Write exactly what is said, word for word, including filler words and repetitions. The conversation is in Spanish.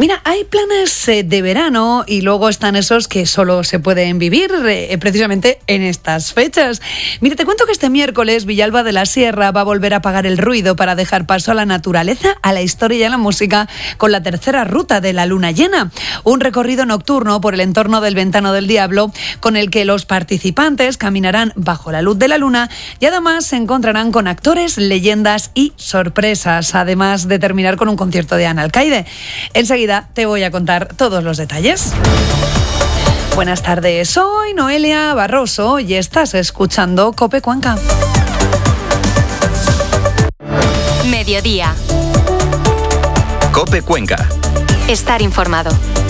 Mira, hay planes eh, de verano y luego están esos que solo se pueden vivir eh, precisamente en estas fechas. Mira, te cuento que este miércoles Villalba de la Sierra va a volver a apagar el ruido para dejar paso a la naturaleza, a la historia y a la música con la tercera ruta de la luna llena. Un recorrido nocturno por el entorno del Ventano del Diablo con el que los participantes caminarán bajo la luz de la luna y además se encontrarán con actores, leyendas y sorpresas, además de terminar con un concierto de Ana Alcaide. Enseguida te voy a contar todos los detalles. Buenas tardes, soy Noelia Barroso y estás escuchando COPE Cuenca. Mediodía. COPE Cuenca. Estar informado.